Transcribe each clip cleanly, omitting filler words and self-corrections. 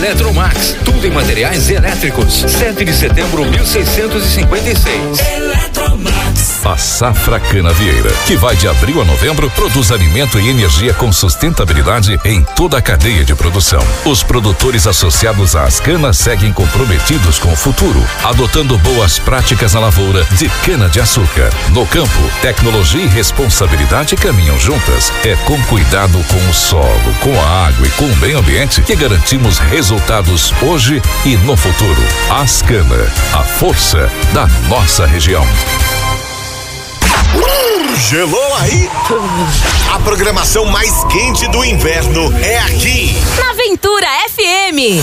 Eletromax, tudo em materiais elétricos. 7 de setembro, 1656. Eletromax. A Safra Canavieira, que vai de abril a novembro, produz alimento e energia com sustentabilidade em toda a cadeia de produção. Os produtores associados à Ascana seguem comprometidos com o futuro, adotando boas práticas na lavoura de cana-de-açúcar. No campo, tecnologia e responsabilidade caminham juntas. É com cuidado com o solo, com a água e com o meio ambiente que garantimos resultados hoje e no futuro. Ascana, a força da nossa região. Gelou aí? A programação mais quente do inverno é aqui. Na Aventura FM.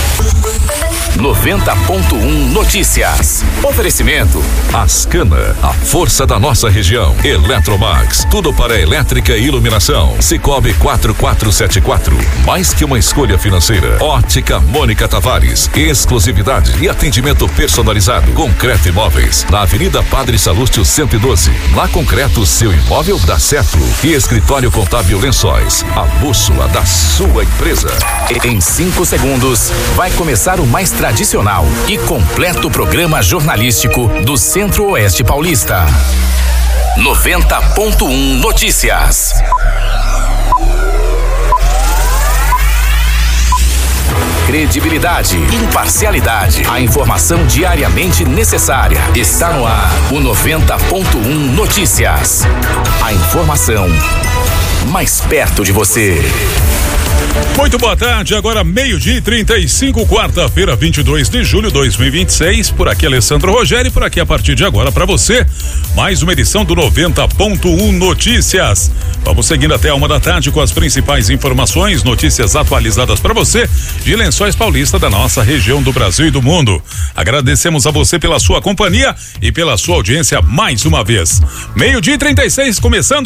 90.1 Notícias. Oferecimento Ascana, a força da nossa região. Eletromax, tudo para elétrica e iluminação. Cicobi 4474, mais que uma escolha financeira. Ótica Mônica Tavares, exclusividade e atendimento personalizado. Concreto Imóveis, na Avenida Padre Salúcio 112. Na Concreto, seu imóvel dá certo. E Escritório Contábil Lençóis, a bússola da sua empresa. Em 5 segundos, vai começar o mais tradicional e completo programa jornalístico do Centro-Oeste Paulista. 90.1 Notícias. Credibilidade, imparcialidade, a informação diariamente necessária. Está no ar o 90.1 Notícias. A informação mais perto de você. Muito boa tarde, agora 12:35, quarta-feira, 22 de julho de 2026. Por aqui Alessandro Rogério, por aqui a partir de agora para você, mais uma edição do 90.1 Notícias. Vamos seguindo até 1 da tarde com as principais informações, notícias atualizadas para você de Lençóis Paulista, da nossa região, do Brasil e do mundo. Agradecemos a você pela sua companhia e pela sua audiência mais uma vez. 12:36, começando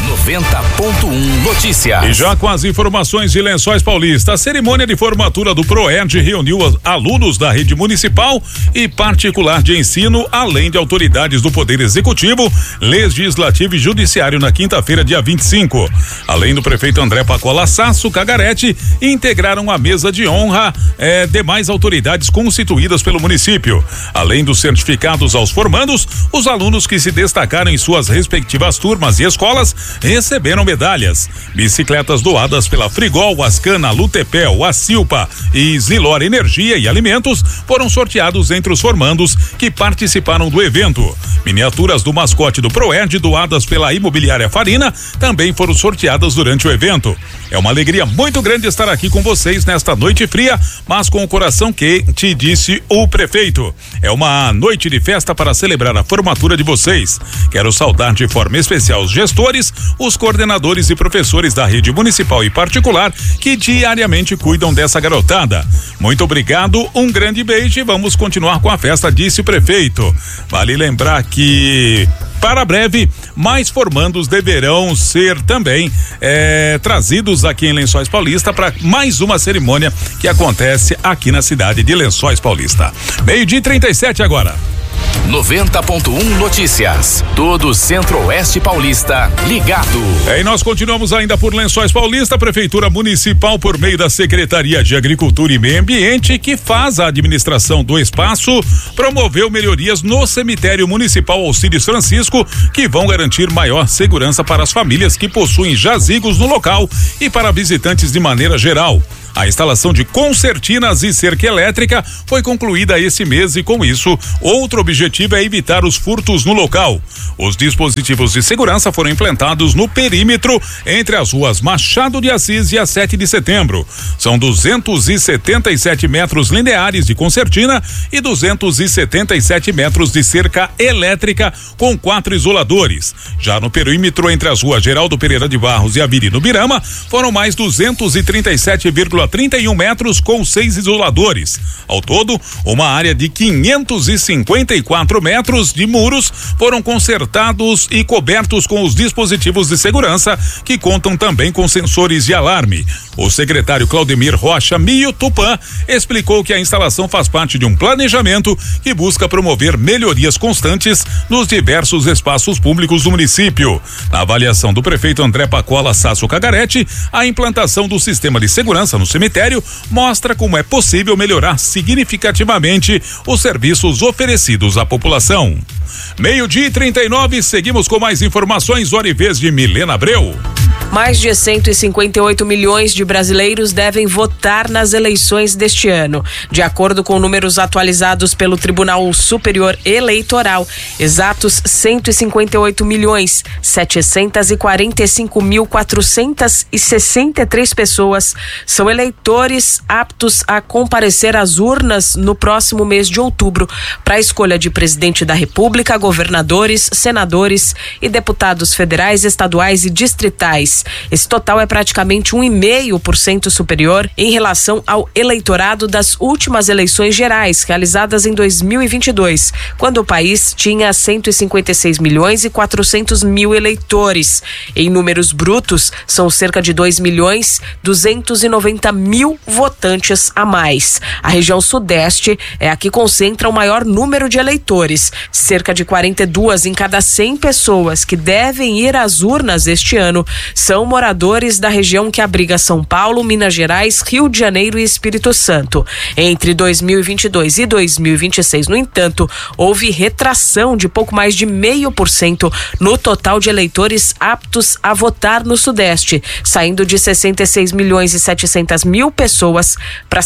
90.1 Notícias. E já com as informações de Lençóis Paulista, a cerimônia de formatura do PROERD reuniu alunos da rede municipal e particular de ensino, além de autoridades do Poder Executivo, Legislativo e Judiciário na quinta-feira, dia 25. Além do prefeito André Pacola Sasso Cagarete, integraram a mesa de honra demais autoridades constituídas pelo município. Além dos certificados aos formandos, os alunos que se destacaram em suas respectivas turmas e escolas receberam medalhas. Bicicletas doadas pela Frigol, Ascana, Lutepel, Acilpa e Zilor Energia e Alimentos foram sorteados entre os formandos que participaram do evento. Miniaturas do mascote do PROERD doadas pela Imobiliária Farina também foram sorteadas durante o evento. É uma alegria muito grande estar aqui com vocês nesta noite fria, mas com o coração quente, disse o prefeito. É uma noite de festa para celebrar a formatura de vocês. Quero saudar de forma especial os gestores, os coordenadores e professores da rede municipal e particular que diariamente cuidam dessa garotada. Muito obrigado, um grande beijo e vamos continuar com a festa, disse o prefeito. Vale lembrar que para breve, mais formandos deverão ser também trazidos aqui em Lençóis Paulista para mais uma cerimônia que acontece aqui na cidade de Lençóis Paulista. 12:37 agora. 90.1 Notícias. Todo o Centro-Oeste Paulista ligado. E nós continuamos ainda por Lençóis Paulista. A Prefeitura Municipal, por meio da Secretaria de Agricultura e Meio Ambiente, que faz a administração do espaço, promoveu melhorias no cemitério municipal Alcides Francisco, que vão garantir maior segurança para as famílias que possuem jazigos no local e para visitantes de maneira geral. A instalação de concertinas e cerca elétrica foi concluída esse mês e, com isso, outro objetivo é evitar os furtos no local. Os dispositivos de segurança foram implantados no perímetro entre as ruas Machado de Assis e a 7 de setembro. São 277 metros lineares de concertina e 277 metros de cerca elétrica com 4 isoladores. Já no perímetro entre as ruas Geraldo Pereira de Barros e Avenida Birama, foram mais 237,31 metros com 6 isoladores. Ao todo, uma área de 554 metros de muros foram consertados e cobertos com os dispositivos de segurança, que contam também com sensores de alarme. O secretário Claudemir Rocha Mio Tupã explicou que a instalação faz parte de um planejamento que busca promover melhorias constantes nos diversos espaços públicos do município. Na avaliação do prefeito André Pacola Sasso Cagarete, a implantação do sistema de segurança nos cemitério mostra como é possível melhorar significativamente os serviços oferecidos à população. 12:39, seguimos com mais informações, hora e vez de Milena Abreu. Mais de 158 milhões de brasileiros devem votar nas eleições deste ano. De acordo com números atualizados pelo Tribunal Superior Eleitoral, exatos 158.745.463 pessoas são eleitores aptos a comparecer às urnas no próximo mês de outubro para a escolha de presidente da República, governadores, senadores e deputados federais, estaduais e distritais. Esse total é praticamente 1,5% superior em relação ao eleitorado das últimas eleições gerais realizadas em 2022, quando o país tinha 156.400.000 eleitores. Em números brutos, são cerca de 2.290.000 votantes a mais. A região sudeste é a que concentra o maior número de eleitores. Cerca de 42 em cada 100 pessoas que devem ir às urnas este ano são moradores da região que abriga São Paulo, Minas Gerais, Rio de Janeiro e Espírito Santo. Entre 2022 e 2026, no entanto, houve retração de pouco mais de 0,5% no total de eleitores aptos a votar no Sudeste, saindo de 66.700.000 pessoas para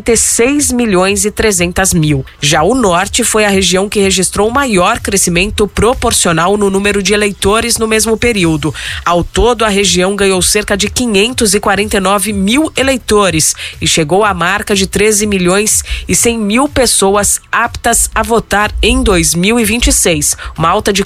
66.300.000. Já o Norte foi a região que registrou o maior crescimento proporcional no número de eleitores no mesmo período. Ao todo, a região ganhou cerca de 549.000 eleitores e chegou à marca de 13.100.000 pessoas aptas a votar em 2026, uma alta de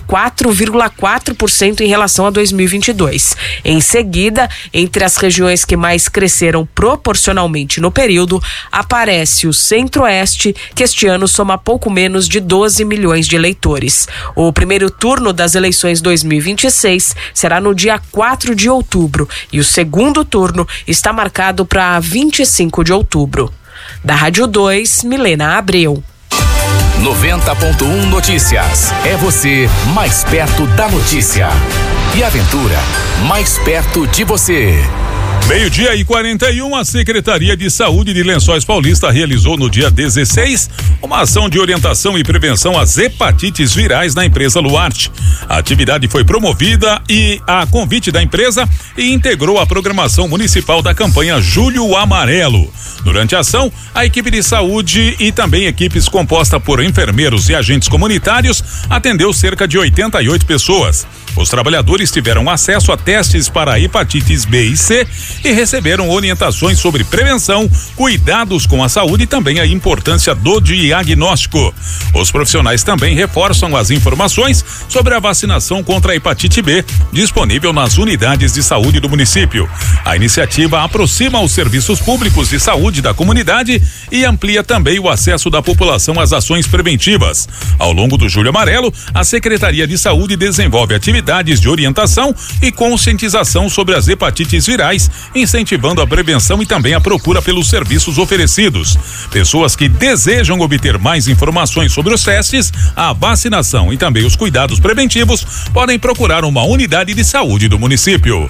4,4% em relação a 2022. Em seguida, entre as regiões que mais cresceram proporcionalmente no período, aparece o Centro-Oeste, que este ano soma pouco menos de 12 milhões de eleitores. O primeiro turno das eleições 2026 será no dia 4 de outubro e o segundo turno está marcado para 25 de outubro. Da Rádio 2, Milena Abreu. 90.1 Notícias. É você mais perto da notícia. E Aventura, mais perto de você. 12:41, a Secretaria de Saúde de Lençóis Paulista realizou no dia 16 uma ação de orientação e prevenção às hepatites virais na empresa Luarte. A atividade foi promovida a convite da empresa e integrou a programação municipal da campanha Julho Amarelo. Durante a ação, a equipe de saúde e também equipes composta por enfermeiros e agentes comunitários atendeu cerca de 88 pessoas. Os trabalhadores tiveram acesso a testes para hepatites B e C e receberam orientações sobre prevenção, cuidados com a saúde e também a importância do diagnóstico. Os profissionais também reforçam as informações sobre a vacinação contra a hepatite B, disponível nas unidades de saúde do município. A iniciativa aproxima os serviços públicos de saúde da comunidade e amplia também o acesso da população às ações preventivas. Ao longo do Julho Amarelo, a Secretaria de Saúde desenvolve atividades de orientação e conscientização sobre as hepatites virais, incentivando a prevenção e também a procura pelos serviços oferecidos. Pessoas que desejam obter mais informações sobre os testes, a vacinação e também os cuidados preventivos podem procurar uma unidade de saúde do município.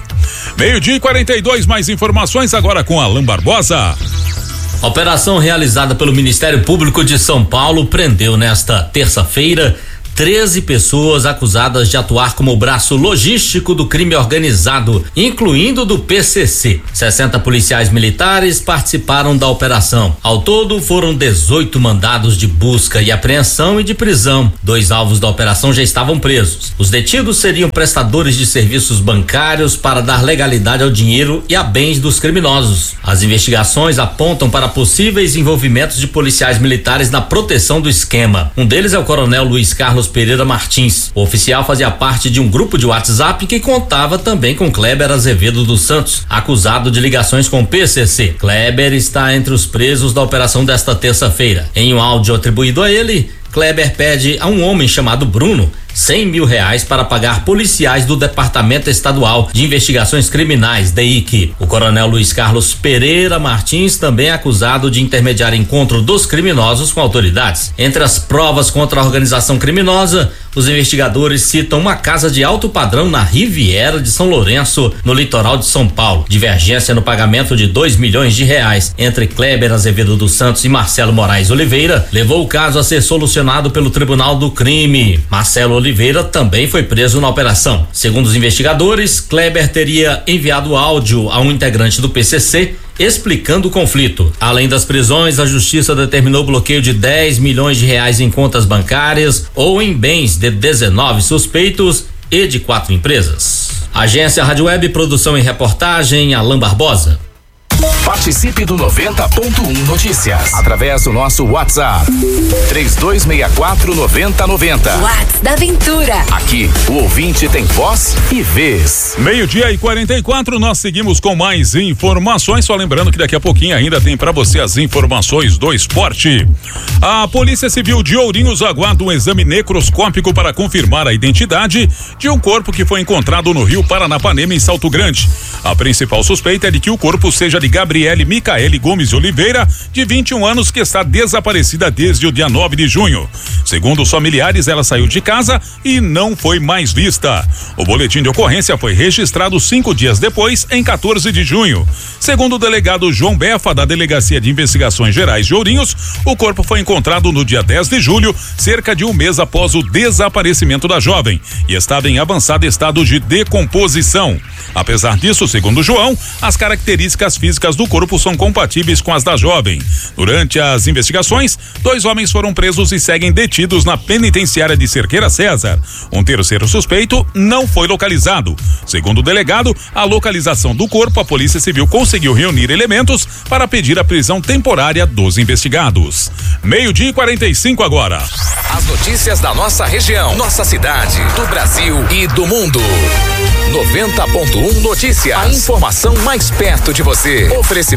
12:42, mais informações agora com Alain Barbosa. A operação realizada pelo Ministério Público de São Paulo prendeu nesta terça-feira 13 pessoas acusadas de atuar como braço logístico do crime organizado, incluindo do PCC. 60 policiais militares participaram da operação. Ao todo, foram 18 mandados de busca e apreensão e de prisão. 2 alvos da operação já estavam presos. Os detidos seriam prestadores de serviços bancários para dar legalidade ao dinheiro e a bens dos criminosos. As investigações apontam para possíveis envolvimentos de policiais militares na proteção do esquema. Um deles é o coronel Luiz Carlos Pereira Martins. O oficial fazia parte de um grupo de WhatsApp que contava também com Kleber Azevedo dos Santos, acusado de ligações com o PCC. Kleber está entre os presos da operação desta terça-feira. Em um áudio atribuído a ele, Kleber pede a um homem chamado Bruno R$100 mil para pagar policiais do Departamento Estadual de Investigações Criminais, DEIC. O coronel Luiz Carlos Pereira Martins também é acusado de intermediar encontro dos criminosos com autoridades. Entre as provas contra a organização criminosa, Os investigadores citam uma casa de alto padrão na Riviera de São Lourenço, no litoral de São Paulo. Divergência no pagamento de R$2 milhões entre Kleber Azevedo dos Santos e Marcelo Moraes Oliveira levou o caso a ser solucionado pelo Tribunal do Crime. Marcelo Oliveira também foi preso na operação. Segundo os investigadores, Kleber teria enviado áudio a um integrante do PCC explicando o conflito. Além das prisões, a justiça determinou o bloqueio de R$10 milhões em contas bancárias ou em bens de 19 suspeitos e de 4 empresas. Agência Rádio Web, produção e reportagem, Alain Barbosa. Participe do 90.1 Notícias através do nosso WhatsApp 3264-9090. WhatsApp da Aventura. Aqui o ouvinte tem voz e vez. 12:44, nós seguimos com mais informações, só lembrando que daqui a pouquinho ainda tem para você as informações do esporte. A Polícia Civil de Ourinhos aguarda um exame necroscópico para confirmar a identidade de um corpo que foi encontrado no Rio Paranapanema, em Salto Grande. A principal suspeita é de que o corpo seja de Gabriele Micaele Gomes de Oliveira, de 21 anos, que está desaparecida desde o dia 9 de junho. Segundo os familiares, ela saiu de casa e não foi mais vista. O boletim de ocorrência foi registrado 5 dias depois, em 14 de junho. Segundo o delegado João Befa, da Delegacia de Investigações Gerais de Ourinhos, o corpo foi encontrado no dia 10 de julho, cerca de um mês após o desaparecimento da jovem, e estava em avançado estado de decomposição. Apesar disso, segundo João, as características físicas do corpo são compatíveis com as da jovem. Durante as investigações, 2 homens foram presos e seguem detidos na penitenciária de Cerqueira César. Um terceiro suspeito não foi localizado. Segundo o delegado, a localização do corpo, a Polícia Civil conseguiu reunir elementos para pedir a prisão temporária dos investigados. 12:45 agora. As notícias da nossa região, nossa cidade, do Brasil e do mundo. 90.1 Notícias. A informação mais perto de você. Oferecimento